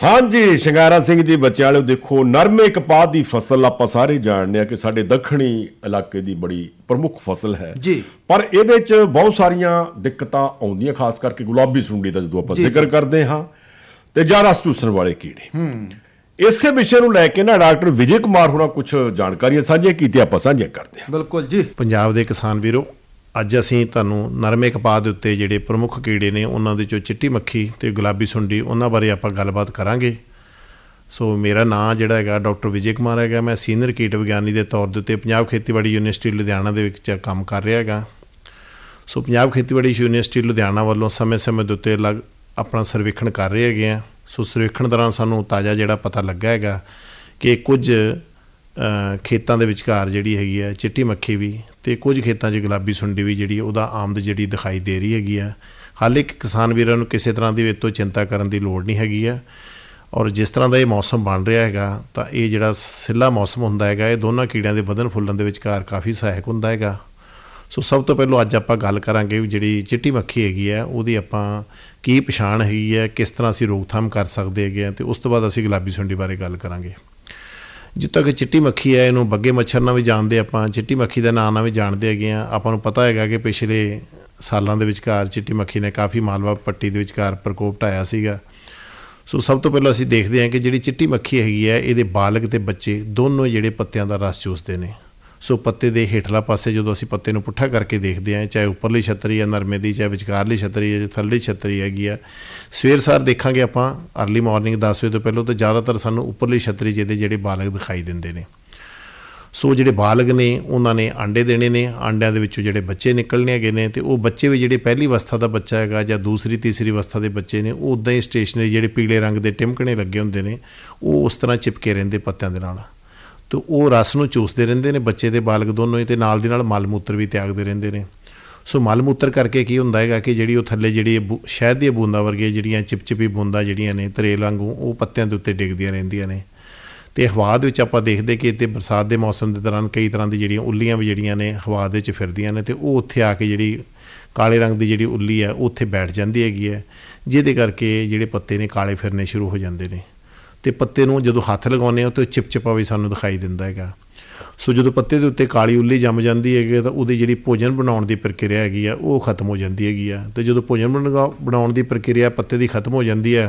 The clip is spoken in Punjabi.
ਹਾਂਜੀ ਸ਼ਿੰਗਾਰਾ ਸਿੰਘ ਜੀ, ਬੱਚਿਆਂ ਵਾਲਿਓ ਦੇਖੋ, ਨਰਮੇ ਕਪਾਹ ਦੀ ਫਸਲ ਆਪਾਂ ਸਾਰੇ ਜਾਣਦੇ ਆ ਕਿ ਸਾਡੇ ਦੱਖਣੀ ਇਲਾਕੇ ਦੀ ਬੜੀ ਪ੍ਰਮੁੱਖ ਫਸਲ ਹੈ ਜੀ। ਪਰ ਇਹਦੇ 'ਚ ਬਹੁਤ ਸਾਰੀਆਂ ਦਿੱਕਤਾਂ ਆਉਂਦੀਆਂ, ਖਾਸ ਕਰਕੇ ਗੁਲਾਬੀ ਸੁੰਡੀ ਦਾ ਜਦੋਂ ਆਪਾਂ ਜ਼ਿਕਰ ਕਰਦੇ ਹਾਂ ਤੇ ਜਾਂ ਰਸ ਚੂਸਣ ਵਾਲੇ ਕੀੜੇ। ਇਸੇ ਵਿਸ਼ੇ ਨੂੰ ਲੈ ਕੇ ਨਾ ਡਾਕਟਰ ਵਿਜੇ ਕੁਮਾਰ ਹੋਣਾ ਕੁਝ ਜਾਣਕਾਰੀਆਂ ਸਾਂਝੀਆਂ ਕੀਤੀਆਂ, ਆਪਾਂ ਸਾਂਝੀਆਂ ਕਰਦੇ ਹਾਂ। ਬਿਲਕੁਲ ਜੀ। ਪੰਜਾਬ ਦੇ ਕਿਸਾਨ ਵੀਰੋ, ਅੱਜ ਅਸੀਂ ਤੁਹਾਨੂੰ ਨਰਮੇ ਕਪਾਹ ਦੇ ਉੱਤੇ ਜਿਹੜੇ ਪ੍ਰਮੁੱਖ ਕੀੜੇ ਨੇ ਉਹਨਾਂ ਦੇ 'ਚੋਂ ਚਿੱਟੀ ਮੱਖੀ ਤੇ ਗੁਲਾਬੀ ਸੁੰਡੀ, ਉਹਨਾਂ ਬਾਰੇ ਆਪਾਂ ਗੱਲਬਾਤ ਕਰਾਂਗੇ। ਸੋ ਮੇਰਾ ਨਾਂ ਜਿਹੜਾ ਹੈਗਾ ਡਾਕਟਰ ਵਿਜੇ ਕੁਮਾਰ ਹੈਗਾ। ਮੈਂ ਸੀਨੀਅਰ ਕੀਟ ਵਿਗਿਆਨੀ ਦੇ ਤੌਰ ਦੇ ਉੱਤੇ ਪੰਜਾਬ ਖੇਤੀਬਾੜੀ ਯੂਨੀਵਰਸਿਟੀ ਲੁਧਿਆਣਾ ਦੇ ਵਿੱਚ ਕੰਮ ਕਰ ਰਿਹਾ ਹੈਗਾ। ਸੋ ਪੰਜਾਬ ਖੇਤੀਬਾੜੀ ਯੂਨੀਵਰਸਿਟੀ ਲੁਧਿਆਣਾ ਵੱਲੋਂ ਸਮੇਂ-ਸਮੇਂ ਦੇ ਉੱਤੇ ਆਪਣਾ ਸਰਵੇਖਣ ਕਰ ਰਹੇ ਹੈਗੇ ਆ। ਸੋ ਸਰਵੇਖਣ ਦੌਰਾਨ ਸਾਨੂੰ ਤਾਜ਼ਾ ਜਿਹੜਾ ਪਤਾ ਲੱਗਾ ਹੈਗਾ ਕਿ ਕੁਝ ਖੇਤਾਂ ਦੇ ਵਿਚਕਾਰ ਜਿਹੜੀ ਹੈਗੀ ਆ ਚਿੱਟੀ ਮੱਖੀ ਵੀ ਅਤੇ ਕੁਝ ਖੇਤਾਂ 'ਚ ਗੁਲਾਬੀ ਸੁੰਡੀ ਵੀ ਜਿਹੜੀ ਉਹਦਾ ਆਮਦ ਜਿਹੜੀ ਦਿਖਾਈ ਦੇ ਰਹੀ ਹੈਗੀ ਆ। ਹਾਲੇ ਕਿਸਾਨ ਵੀਰਾਂ ਨੂੰ ਕਿਸੇ ਤਰ੍ਹਾਂ ਦੀ ਇਹ ਤੋਂ ਚਿੰਤਾ ਕਰਨ ਦੀ ਲੋੜ ਨਹੀਂ ਹੈਗੀ ਆ। ਔਰ ਜਿਸ ਤਰ੍ਹਾਂ ਦਾ ਇਹ ਮੌਸਮ ਬਣ ਰਿਹਾ ਹੈਗਾ ਤਾਂ ਇਹ ਜਿਹੜਾ ਸਿੱਲਾ ਮੌਸਮ ਹੁੰਦਾ ਹੈਗਾ, ਇਹ ਦੋਨਾਂ ਕੀੜਿਆਂ ਦੇ ਵਧਣ ਫੁੱਲਣ ਦੇ ਵਿਚਕਾਰ ਕਾਫੀ ਸਹਾਇਕ ਹੁੰਦਾ ਹੈਗਾ। ਸੋ ਸਭ ਤੋਂ ਪਹਿਲਾਂ ਅੱਜ ਆਪਾਂ ਗੱਲ ਕਰਾਂਗੇ ਵੀ ਜਿਹੜੀ ਚਿੱਟੀ ਮੱਖੀ ਹੈਗੀ ਆ ਉਹਦੀ ਆਪਾਂ ਕੀ ਪਛਾਣ ਹੈਗੀ ਹੈ, ਕਿਸ ਤਰ੍ਹਾਂ ਅਸੀਂ ਰੋਕਥਾਮ ਕਰ ਸਕਦੇ ਹੈਗੇ ਆ, ਅਤੇ ਉਸ ਤੋਂ ਬਾਅਦ ਅਸੀਂ ਗੁਲਾਬੀ ਸੁੰਡੀ ਬਾਰੇ ਗੱਲ ਕਰਾਂਗੇ। ਜਿੱਥੋਂ ਤੱਕ ਚਿੱਟੀ ਮੱਖੀ ਹੈ, ਇਹਨੂੰ ਬੱਗੇ ਮੱਛਰ ਨਾਲ ਵੀ ਜਾਣਦੇ ਆਪਾਂ, ਚਿੱਟੀ ਮੱਖੀ ਦਾ ਨਾਂ ਨਾਲ ਵੀ ਜਾਣਦੇ ਹੈਗੇ ਆ। ਆਪਾਂ ਨੂੰ ਪਤਾ ਹੈਗਾ ਕਿ ਪਿਛਲੇ ਸਾਲਾਂ ਦੇ ਵਿਚਕਾਰ ਚਿੱਟੀ ਮੱਖੀ ਨੇ ਕਾਫੀ ਮਾਲਵਾ ਪੱਟੀ ਦੇ ਵਿਚਕਾਰ ਪ੍ਰਕੋਪ ਢਾਇਆ ਸੀਗਾ। ਸੋ ਸਭ ਤੋਂ ਪਹਿਲਾਂ ਅਸੀਂ ਦੇਖਦੇ ਹਾਂ ਕਿ ਜਿਹੜੀ ਚਿੱਟੀ ਮੱਖੀ ਹੈਗੀ ਹੈ, ਇਹਦੇ ਬਾਲਗ ਅਤੇ ਬੱਚੇ ਦੋਨੋਂ ਜਿਹੜੇ ਪੱਤਿਆਂ ਦਾ ਰਸ ਚੂਸਦੇ ਨੇ। ਸੋ ਪੱਤੇ ਦੇ ਹੇਠਲਾ ਪਾਸੇ ਜਦੋਂ ਅਸੀਂ ਪੱਤੇ ਨੂੰ ਪੁੱਠਾ ਕਰਕੇ ਦੇਖਦੇ ਹਾਂ, ਚਾਹੇ ਉੱਪਰਲੀ ਛੱਤਰੀ ਹੈ ਨਰਮੇ ਦੀ, ਚਾਹੇ ਵਿਚਕਾਰਲੀ ਛੱਤਰੀ ਹੈ, ਜਾਂ ਥੱਲੜੀ ਛੱਤਰੀ ਹੈਗੀ ਆ, ਸਵੇਰ ਸਾਰ ਦੇਖਾਂਗੇ ਆਪਾਂ ਅਰਲੀ ਮਾਰਨਿੰਗ 10 ਵਜੇ ਤੋਂ ਪਹਿਲਾਂ, ਤਾਂ ਜ਼ਿਆਦਾਤਰ ਸਾਨੂੰ ਉੱਪਰਲੀ ਛੱਤਰੀ ਜਿਹਦੇ ਜਿਹੜੇ ਬਾਲਗ ਦਿਖਾਈ ਦਿੰਦੇ ਨੇ। ਸੋ ਜਿਹੜੇ ਬਾਲਗ ਨੇ ਉਹਨਾਂ ਨੇ ਆਂਡੇ ਦੇਣੇ ਨੇ, ਆਂਡਿਆਂ ਦੇ ਵਿੱਚੋਂ ਜਿਹੜੇ ਬੱਚੇ ਨਿਕਲਣੇ ਹੈਗੇ ਨੇ, ਅਤੇ ਉਹ ਬੱਚੇ ਵੀ ਜਿਹੜੇ ਪਹਿਲੀ ਅਵਸਥਾ ਦਾ ਬੱਚਾ ਹੈਗਾ ਜਾਂ ਦੂਸਰੀ ਤੀਸਰੀ ਅਵਸਥਾ ਦੇ ਬੱਚੇ ਨੇ, ਉਹ ਉੱਦਾਂ ਹੀ ਸਟੇਸ਼ਨਰੀ ਜਿਹੜੇ ਪੀਲੇ ਰੰਗ ਦੇ ਟਿਮਕਣੇ ਲੱਗੇ ਹੁੰਦੇ ਨੇ, ਉਹ ਉਸ ਤਰ੍ਹਾਂ ਚਿਪਕੇ ਰਹਿੰਦੇ ਪੱਤਿਆਂ ਦੇ ਨਾਲ, ਅਤੇ ਉਹ ਰਸ ਨੂੰ ਚੂਸਦੇ ਰਹਿੰਦੇ ਨੇ ਬੱਚੇ ਦੇ ਬਾਲਗ ਦੋਨੋਂ ਹੀ, ਅਤੇ ਨਾਲ ਦੀ ਨਾਲ ਮਲ ਮੂਤਰ ਵੀ ਤਿਆਗਦੇ ਰਹਿੰਦੇ ਨੇ। ਸੋ ਮਲ ਮੂਤਰ ਕਰਕੇ ਕੀ ਹੁੰਦਾ ਹੈਗਾ ਕਿ ਜਿਹੜੀ ਉਹ ਥੱਲੇ ਜਿਹੜੀ ਸ਼ਹਿਦ ਦੀਆਂ ਬੂੰਦਾਂ ਵਰਗੀਆਂ ਜਿਹੜੀਆਂ ਚਿਪਚਿਪੀ ਬੂੰਦਾਂ ਜਿਹੜੀਆਂ ਨੇ ਤਰੇਲ ਵਾਂਗੂ, ਉਹ ਪੱਤਿਆਂ ਦੇ ਉੱਤੇ ਡਿੱਗਦੀਆਂ ਰਹਿੰਦੀਆਂ ਨੇ। ਅਤੇ ਹਵਾ ਦੇ ਵਿੱਚ ਆਪਾਂ ਦੇਖਦੇ ਕਿ ਇੱਥੇ ਬਰਸਾਤ ਦੇ ਮੌਸਮ ਦੇ ਦੌਰਾਨ ਕਈ ਤਰ੍ਹਾਂ ਦੀ ਜਿਹੜੀਆਂ ਉੱਲੀਆਂ ਵੀ ਜਿਹੜੀਆਂ ਨੇ ਹਵਾ ਦੇ ਵਿੱਚ ਫਿਰਦੀਆਂ ਨੇ, ਅਤੇ ਉਹ ਉੱਥੇ ਆ ਕੇ ਜਿਹੜੀ ਕਾਲੇ ਰੰਗ ਦੀ ਜਿਹੜੀ ਉੱਲੀ ਹੈ ਉਹ ਉੱਥੇ ਬੈਠ ਜਾਂਦੀ ਹੈਗੀ ਹੈ, ਜਿਹਦੇ ਕਰਕੇ ਜਿਹੜੇ ਪੱਤੇ ਨੇ ਕਾਲੇ ਫਿਰਨੇ ਸ਼ੁਰੂ ਹੋ ਜਾਂਦੇ ਨੇ। ਅਤੇ ਪੱਤੇ ਨੂੰ ਜਦੋਂ ਹੱਥ ਲਗਾਉਂਦੇ ਹਾਂ ਤਾਂ ਚਿਪਚਿਪਾ ਵੀ ਸਾਨੂੰ ਦਿਖਾਈ ਦਿੰਦਾ ਹੈਗਾ। ਸੋ ਜਦੋਂ ਪੱਤੇ ਦੇ ਉੱਤੇ ਕਾਲੀ ਉੱਲੀ ਜੰਮ ਜਾਂਦੀ ਹੈਗੀ ਤਾਂ ਉਹਦੀ ਜਿਹੜੀ ਭੋਜਨ ਬਣਾਉਣ ਦੀ ਪ੍ਰਕਿਰਿਆ ਹੈਗੀ ਆ ਉਹ ਖਤਮ ਹੋ ਜਾਂਦੀ ਹੈਗੀ ਆ, ਅਤੇ ਜਦੋਂ ਭੋਜਨ ਬਣਾਉਣ ਦੀ ਪ੍ਰਕਿਰਿਆ ਪੱਤੇ ਦੀ ਖਤਮ ਹੋ ਜਾਂਦੀ ਹੈ